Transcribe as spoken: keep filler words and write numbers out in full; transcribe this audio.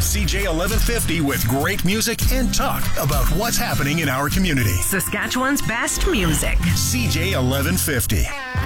C J eleven fifty with great music and talk about what's happening in our community. Saskatchewan's best music. C J eleven fifty.